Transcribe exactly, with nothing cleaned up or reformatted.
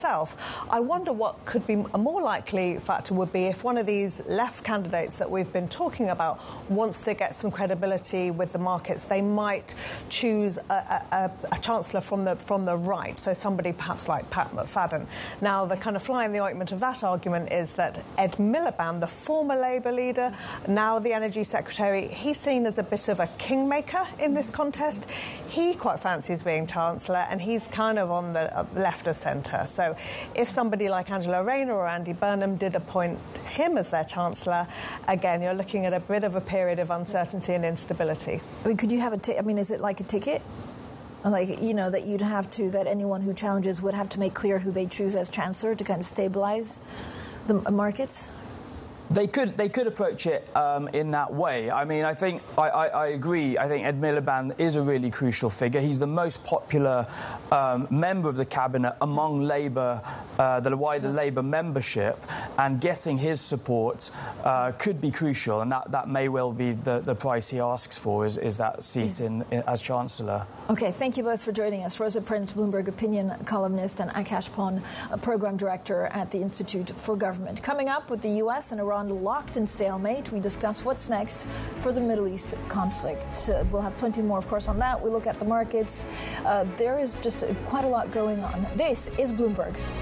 I wonder what could be a more likely factor would be if one of these left candidates that we've been talking about wants to get some credibility with the markets. They might choose a, a, a chancellor from the from the right, so somebody perhaps like Pat McFadden. Now, the kind of fly in the ointment of that argument is that Ed Miliband, the former Labour leader, now the Energy Secretary, he's seen as a bit of a kingmaker in this contest. He quite fancies being chancellor, and he's kind of on the uh, left of centre. So if somebody like Angela Rayner or Andy Burnham did appoint him as their chancellor, again, you're looking at a bit of a period of uncertainty and instability. I mean, could you have a t- I mean, is it like a ticket? Like, you know, that you'd have to, that anyone who challenges would have to make clear who they choose as chancellor to kind of stabilise the markets? They could they could approach it um, in that way. I mean, I think I, I, I agree. I think Ed Miliband is a really crucial figure. He's the most popular um, member of the cabinet among Labour, uh, the wider yeah. Labour membership, and getting his support uh, could be crucial. And that, that may well be the, the price he asks for is, is that seat in, in as Chancellor. Okay, thank you both for joining us. Rosa Prince, Bloomberg opinion columnist, and Akash Pon, a program director at the Institute for Government. Coming up, with the U S and Iran locked in stalemate, we discuss what's next for the Middle East conflict. Uh, we'll have plenty more, of course, on that. We look at the markets. Uh, there is just uh, quite a lot going on. This is Bloomberg.